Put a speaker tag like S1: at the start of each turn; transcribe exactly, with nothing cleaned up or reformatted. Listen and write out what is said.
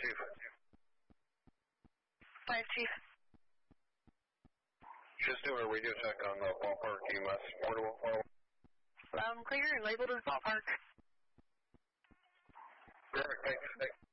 S1: Chief.
S2: Five, Chief.
S1: Just doing a radio check on the ballpark E M S portable.
S2: Um, clear and labeled as ballpark.
S1: Perfect, thanks. thanks.